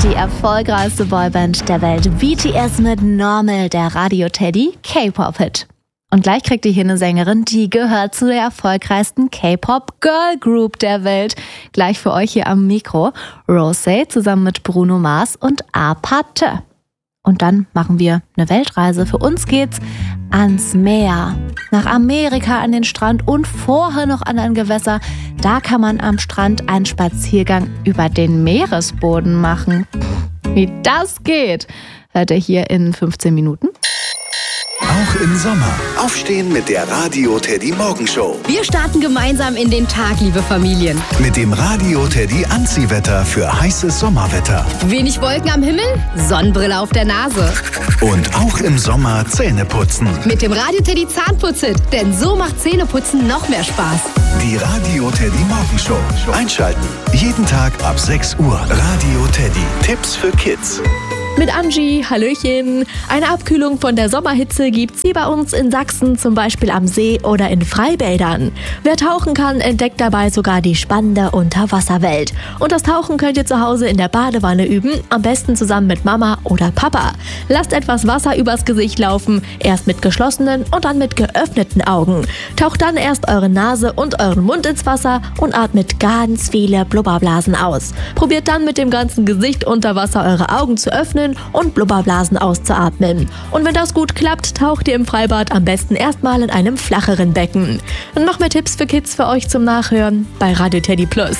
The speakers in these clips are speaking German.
die erfolgreichste Boyband der Welt. BTS mit Normal, der Radio-Teddy K-Pop-Hit. Und gleich kriegt ihr hier eine Sängerin, die gehört zu der erfolgreichsten K-Pop-Girl-Group der Welt. Gleich für euch hier am Mikro. Rosé zusammen mit Bruno Mars und Apathe. Und dann machen wir eine Weltreise. Für uns geht's ans Meer, nach Amerika, an den Strand und vorher noch an ein Gewässer. Da kann man am Strand einen Spaziergang über den Meeresboden machen. Wie das geht, hört ihr hier in 15 Minuten. Auch im Sommer. Aufstehen mit der Radio-Teddy Morgenshow. Wir starten gemeinsam in den Tag, liebe Familien. Mit dem Radio-Teddy Anziehwetter für heißes Sommerwetter. Wenig Wolken am Himmel, Sonnenbrille auf der Nase. Und auch im Sommer Zähne putzen. Mit dem Radio-Teddy Zahnputz-Hit, denn so macht Zähneputzen noch mehr Spaß. Die Radio-Teddy Morgenshow. Einschalten. Jeden Tag ab 6 Uhr. Radio-Teddy. Tipps für Kids. Mit Angie, Hallöchen. Eine Abkühlung von der Sommerhitze gibt's hier bei uns in Sachsen, zum Beispiel am See oder in Freibädern. Wer tauchen kann, entdeckt dabei sogar die spannende Unterwasserwelt. Und das Tauchen könnt ihr zu Hause in der Badewanne üben, am besten zusammen mit Mama oder Papa. Lasst etwas Wasser übers Gesicht laufen, erst mit geschlossenen und dann mit geöffneten Augen. Taucht dann erst eure Nase und euren Mund ins Wasser und atmet ganz viele Blubberblasen aus. Probiert dann mit dem ganzen Gesicht unter Wasser eure Augen zu öffnen und Blubberblasen auszuatmen. Und wenn das gut klappt, taucht ihr im Freibad am besten erstmal in einem flacheren Becken. Und noch mehr Tipps für Kids für euch zum Nachhören bei Radio-Teddy Plus.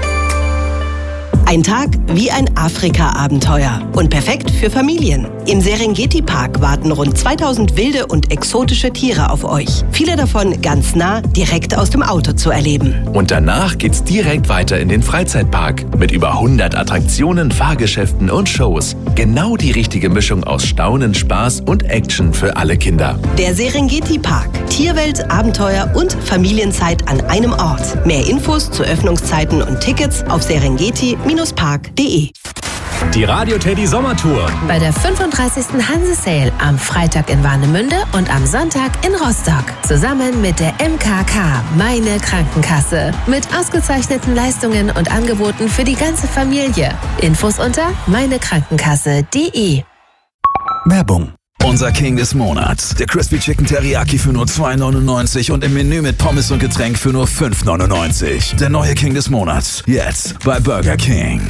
Ein Tag wie ein Afrika-Abenteuer und perfekt für Familien. Im Serengeti-Park warten rund 2000 wilde und exotische Tiere auf euch. Viele davon ganz nah, direkt aus dem Auto zu erleben. Und danach geht's direkt weiter in den Freizeitpark mit über 100 Attraktionen, Fahrgeschäften und Shows. Genau die richtige Mischung aus Staunen, Spaß und Action für alle Kinder. Der Serengeti-Park. Tierwelt, Abenteuer und Familienzeit an einem Ort. Mehr Infos zu Öffnungszeiten und Tickets auf serengeti-park.de. Die Radio-Teddy Sommertour. Bei der 35. Hanse-Sale am Freitag in Warnemünde und am Sonntag in Rostock. Zusammen mit der MKK, meine Krankenkasse. Mit ausgezeichneten Leistungen und Angeboten für die ganze Familie. Infos unter meinekrankenkasse.de. Werbung. Unser King des Monats. Der Crispy Chicken Teriyaki für nur 2,99 und im Menü mit Pommes und Getränk für nur 5,99. Der neue King des Monats. Jetzt bei Burger King.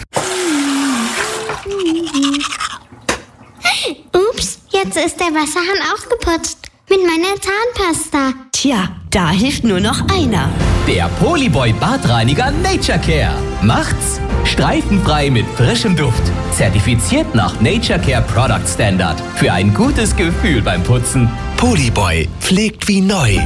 Ups, jetzt ist der Wasserhahn auch geputzt. Mit meiner Zahnpasta. Tja, da hilft nur noch einer. Der Polyboy Badreiniger Nature Care. Macht's streifenfrei mit frischem Duft. Zertifiziert nach Nature Care Product Standard. Für ein gutes Gefühl beim Putzen. Polyboy pflegt wie neu.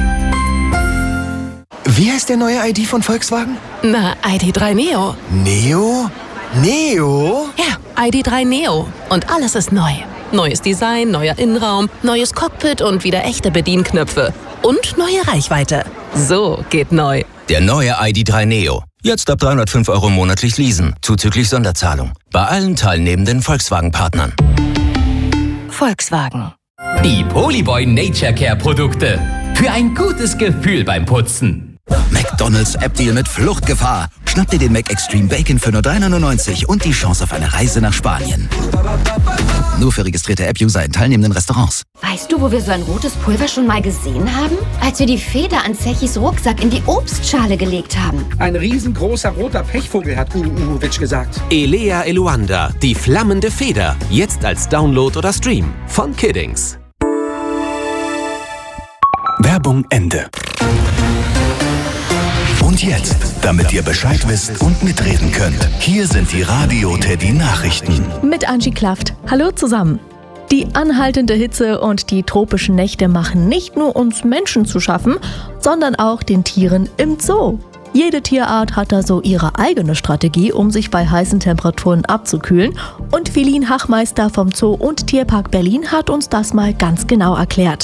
Wie heißt der neue ID von Volkswagen? Na, ID3 Neo. Neo? Neo? Ja, ID3 Neo. Und alles ist neu. Neues Design, neuer Innenraum, neues Cockpit und wieder echte Bedienknöpfe. Und neue Reichweite. So geht neu. Der neue ID3 Neo. Jetzt ab 305 € monatlich leasen, zuzüglich Sonderzahlung. Bei allen teilnehmenden Volkswagen-Partnern. Volkswagen. Die Polyboy Nature Care Produkte. Für ein gutes Gefühl beim Putzen. McDonald's App-Deal mit Fluchtgefahr. Schnapp dir den Mac Extreme Bacon für nur 3,99 € und die Chance auf eine Reise nach Spanien. Nur für registrierte App-User in teilnehmenden Restaurants. Weißt du, wo wir so ein rotes Pulver schon mal gesehen haben? Als wir die Feder an Zechis Rucksack in die Obstschale gelegt haben. Ein riesengroßer roter Pechvogel, hat Uwitsch gesagt. Elea Eluanda, die flammende Feder. Jetzt als Download oder Stream von Kiddings. Werbung Ende. Und jetzt, damit ihr Bescheid wisst und mitreden könnt, hier sind die Radio-Teddy Nachrichten. Mit Angie Klaft. Hallo zusammen. Die anhaltende Hitze und die tropischen Nächte machen nicht nur uns Menschen zu schaffen, sondern auch den Tieren im Zoo. Jede Tierart hat da so ihre eigene Strategie, um sich bei heißen Temperaturen abzukühlen. Und Feline Hachmeister vom Zoo und Tierpark Berlin hat uns das mal ganz genau erklärt.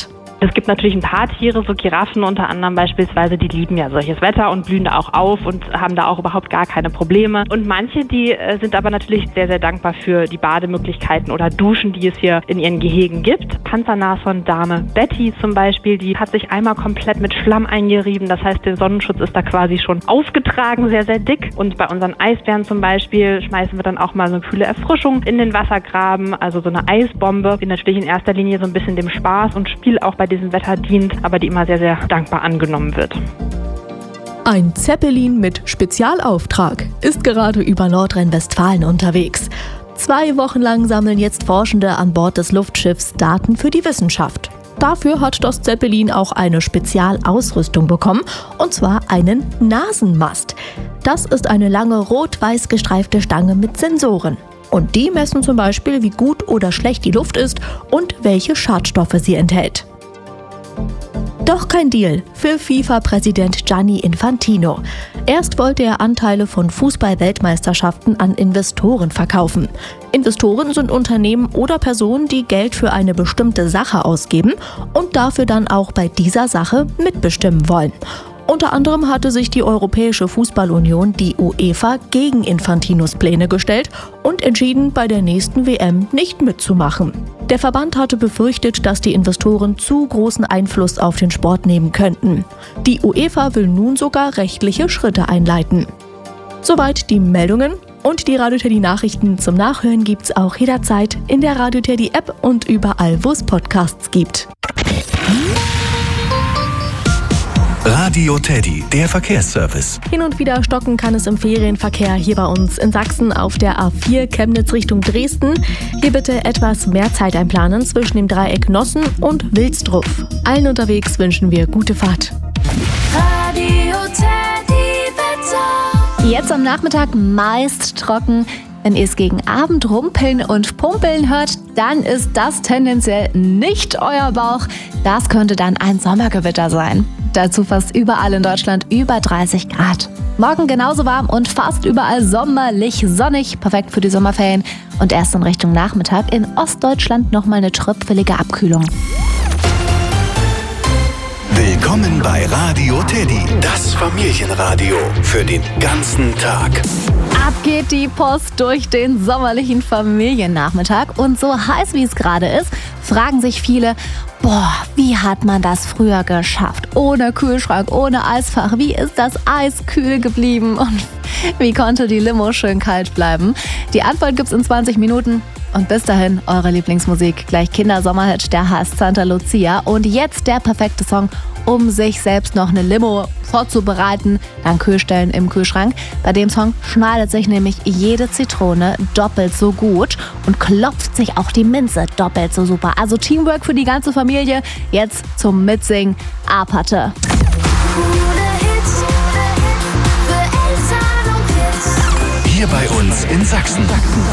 Es gibt natürlich ein paar Tiere, so Giraffen unter anderem beispielsweise, die lieben ja solches Wetter und blühen da auch auf und haben da auch überhaupt gar keine Probleme. Und manche, die sind aber natürlich sehr, sehr dankbar für die Bademöglichkeiten oder Duschen, die es hier in ihren Gehegen gibt. Panzernashorn-Dame Betty zum Beispiel, die hat sich einmal komplett mit Schlamm eingerieben. Das heißt, der Sonnenschutz ist da quasi schon aufgetragen, sehr, sehr dick. Und bei unseren Eisbären zum Beispiel schmeißen wir dann auch mal so eine kühle Erfrischung in den Wassergraben, also so eine Eisbombe, die natürlich in erster Linie so ein bisschen dem Spaß und Spiel auch bei diesem Wetter dient, aber die immer sehr, sehr dankbar angenommen wird. Ein Zeppelin mit Spezialauftrag ist gerade über Nordrhein-Westfalen unterwegs. 2 Wochen lang sammeln jetzt Forschende an Bord des Luftschiffs Daten für die Wissenschaft. Dafür hat das Zeppelin auch eine Spezialausrüstung bekommen, und zwar einen Nasenmast. Das ist eine lange rot-weiß gestreifte Stange mit Sensoren. Und die messen zum Beispiel, wie gut oder schlecht die Luft ist und welche Schadstoffe sie enthält. Doch kein Deal für FIFA-Präsident Gianni Infantino. Erst wollte er Anteile von Fußball-Weltmeisterschaften an Investoren verkaufen. Investoren sind Unternehmen oder Personen, die Geld für eine bestimmte Sache ausgeben und dafür dann auch bei dieser Sache mitbestimmen wollen. Unter anderem hatte sich die Europäische Fußballunion, die UEFA, gegen Infantinos Pläne gestellt und entschieden, bei der nächsten WM nicht mitzumachen. Der Verband hatte befürchtet, dass die Investoren zu großen Einfluss auf den Sport nehmen könnten. Die UEFA will nun sogar rechtliche Schritte einleiten. Soweit die Meldungen. Und die Radio Teddy Nachrichten zum Nachhören gibt's auch jederzeit in der Radio Teddy App und überall, wo es Podcasts gibt. Radio Teddy, der Verkehrsservice. Hin und wieder stocken kann es im Ferienverkehr hier bei uns in Sachsen auf der A4 Chemnitz Richtung Dresden. Hier bitte etwas mehr Zeit einplanen zwischen dem Dreieck Nossen und Wilsdruff. Allen unterwegs wünschen wir gute Fahrt. Radio Teddy Wetter. Jetzt am Nachmittag meist trocken. Wenn ihr es gegen Abend rumpeln und pumpeln hört, dann ist das tendenziell nicht euer Bauch. Das könnte dann ein Sommergewitter sein. Dazu fast überall in Deutschland über 30 Grad. Morgen genauso warm und fast überall sommerlich sonnig. Perfekt für die Sommerferien. Und erst in Richtung Nachmittag in Ostdeutschland nochmal eine tröpfelige Abkühlung. Willkommen bei Radio Teddy, das Familienradio für den ganzen Tag. Ab geht die Post durch den sommerlichen Familiennachmittag. Und so heiß wie es gerade ist, fragen sich viele, wie hat man das früher geschafft? Ohne Kühlschrank, ohne Eisfach. Wie ist das Eis kühl geblieben? Und wie konnte die Limo schön kalt bleiben? Die Antwort gibt's in 20 Minuten. Und bis dahin eure Lieblingsmusik. Gleich Kindersommerhit, der heißt Santa Lucia. Und jetzt der perfekte Song, um sich selbst noch eine Limo vorzubereiten. Dann kühlstellen im Kühlschrank. Bei dem Song schneidet sich nämlich jede Zitrone doppelt so gut und klopft sich auch die Minze doppelt so super. Also Teamwork für die ganze Familie. Jetzt zum Mitsingen. Aperte. Hier bei uns in Sachsen.